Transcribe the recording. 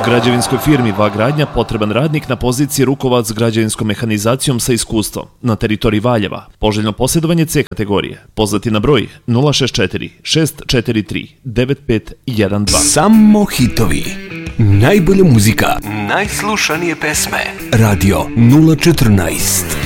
Građevinskoj firmi Vagradnja potreban radnik na poziciji rukovac građevinskom mehanizacijom sa iskustvom na teritoriji Valjeva. Poželjno posjedovanje C kategorije. Pozvati na broj 064 643 9512. Samo hitovi. Najbolja muzika. Najslušanije pesme. Radio 014.